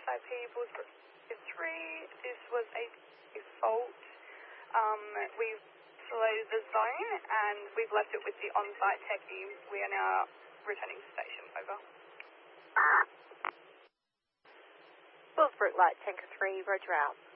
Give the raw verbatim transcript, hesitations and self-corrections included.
I P Bullsbrook three. This was a fault. Um, we've isolated the zone and we've left it with the on-site techie. We are now returning to station. Over. Bullsbrook Light Tanker three, roger out.